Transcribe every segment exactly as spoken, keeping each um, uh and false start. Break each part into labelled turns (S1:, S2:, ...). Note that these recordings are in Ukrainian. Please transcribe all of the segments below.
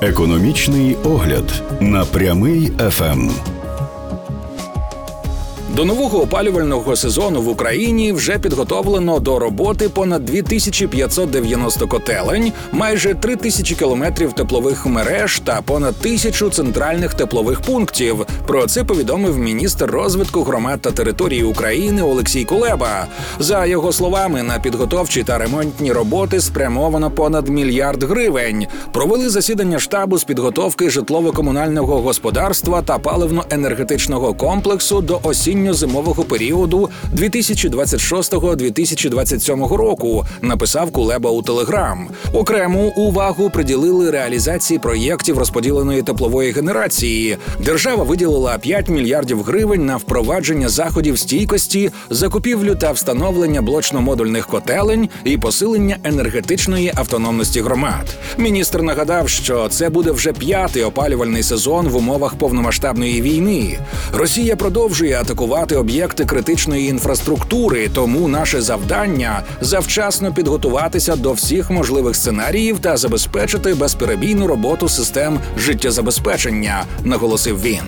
S1: Економічний огляд на Прямий еф ем.
S2: До нового опалювального сезону в Україні вже підготовлено до роботи понад дві тисячі п'ятсот дев'яносто котелень, майже три тисячі кілометрів теплових мереж та понад тисячу центральних теплових пунктів. Про це повідомив міністр розвитку громад та територій України Олексій Кулеба. За його словами, на підготовчі та ремонтні роботи спрямовано понад мільярд гривень. Провели засідання штабу з підготовки житлово-комунального господарства та паливно-енергетичного комплексу до осінньо зимового періоду дві тисячі двадцять шостого - дві тисячі двадцять сьомого року, написав Кулеба у Телеграм. Окрему увагу приділили реалізації проєктів розподіленої теплової генерації. Держава виділила п'ять мільярдів гривень на впровадження заходів стійкості, закупівлю та встановлення блочно-модульних котелень і посилення енергетичної автономності громад. Міністр нагадав, що це буде вже п'ятий опалювальний сезон в умовах повномасштабної війни. Росія продовжує атакувати об'єкти критичної інфраструктури, тому наше завдання – завчасно підготуватися до всіх можливих сценаріїв та забезпечити безперебійну роботу систем життєзабезпечення, наголосив він.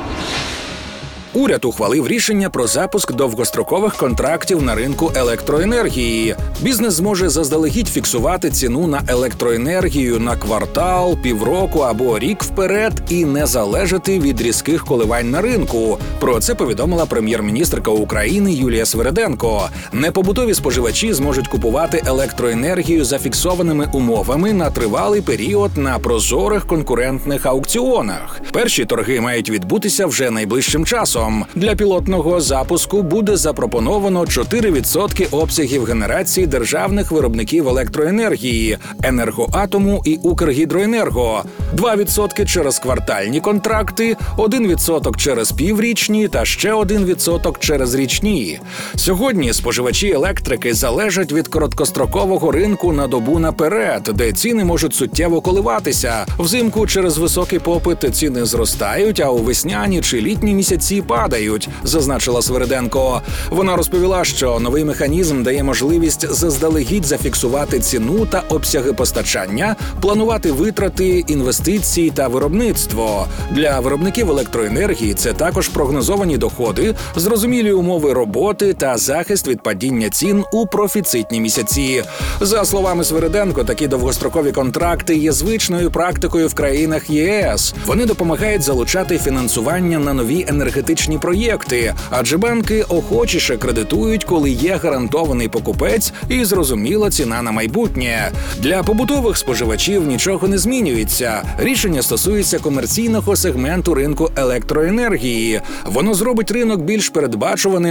S2: Уряд ухвалив рішення про запуск довгострокових контрактів на ринку електроенергії. Бізнес зможе заздалегідь фіксувати ціну на електроенергію на квартал, півроку або рік вперед і не залежати від різких коливань на ринку. Про це повідомила прем'єр-міністерка України Юлія Свериденко. Непобутові споживачі зможуть купувати електроенергію за фіксованими умовами на тривалий період на прозорих конкурентних аукціонах. Перші торги мають відбутися вже найближчим часом. Для пілотного запуску буде запропоновано чотири відсотки обсягів генерації державних виробників електроенергії – «Енергоатому» і «Укргідроенерго», два відсотки через квартальні контракти, один відсоток через піврічні та ще один відсоток через річні. Сьогодні споживачі електрики залежать від короткострокового ринку на добу наперед, де ціни можуть суттєво коливатися. Взимку через високий попит ціни зростають, а у весняні чи літні місяці падають, зазначила Свериденко. Вона розповіла, що новий механізм дає можливість заздалегідь зафіксувати ціну та обсяги постачання, планувати витрати, інвестиції та виробництво. Для виробників електроенергії це також прогнозовані доходи, зрозумілі умови роботи та захист від падіння цін у профіцитні місяці. За словами Свериденко, такі довгострокові контракти є звичною практикою в країнах ЄС. Вони допомагають залучати фінансування на нові енергетичні проєкти, адже банки охочіше кредитують, коли є гарантований покупець і зрозуміла ціна на майбутнє. Для побутових споживачів нічого не змінюється. Рішення стосується комерційного сегменту ринку електроенергії. Воно зробить ринок більш передбачуваним